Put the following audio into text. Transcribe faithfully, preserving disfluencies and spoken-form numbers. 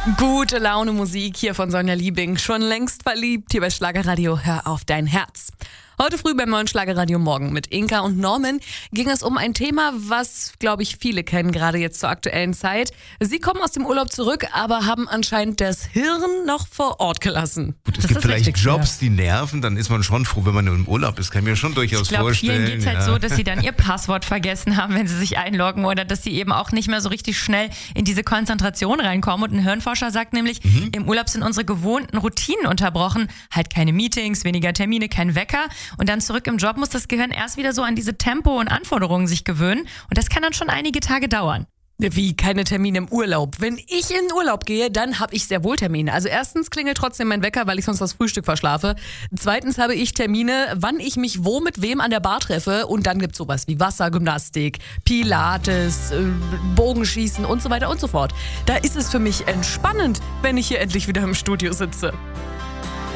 Gute Laune Musik hier von Sonja Liebing. Schon längst verliebt hier bei Schlagerradio. Hör auf dein Herz. Heute früh beim neuen Schlagerradio Morgen mit Inka und Norman ging es um ein Thema, was, glaube ich, viele kennen, gerade jetzt zur aktuellen Zeit. Sie kommen aus dem Urlaub zurück, aber haben anscheinend das Hirn noch vor Ort gelassen. Gut, es Das gibt ist vielleicht richtig Jobs, die nerven, dann ist man schon froh, wenn man im Urlaub ist. Kann ich mir schon durchaus Ich glaube, vorstellen. vielen geht es halt ja. so, dass sie dann ihr Passwort vergessen haben, wenn sie sich einloggen oder dass sie eben auch nicht mehr so richtig schnell in diese Konzentration reinkommen. Und ein Hirnforscher sagt nämlich, mhm. im Urlaub sind unsere gewohnten Routinen unterbrochen. Halt keine Meetings, weniger Termine, kein Wecker. Und dann zurück im Job muss das Gehirn erst wieder so an diese Tempo und Anforderungen sich gewöhnen. Und das kann dann schon einige Tage dauern. Wie, keine Termine im Urlaub? Wenn ich in den Urlaub gehe, dann habe ich sehr wohl Termine. Also erstens klingelt trotzdem mein Wecker, weil ich sonst das Frühstück verschlafe. Zweitens habe ich Termine, wann ich mich wo mit wem an der Bar treffe. Und dann gibt's sowas wie Wassergymnastik, Pilates, Bogenschießen und so weiter und so fort. Da ist es für mich entspannend, wenn ich hier endlich wieder im Studio sitze.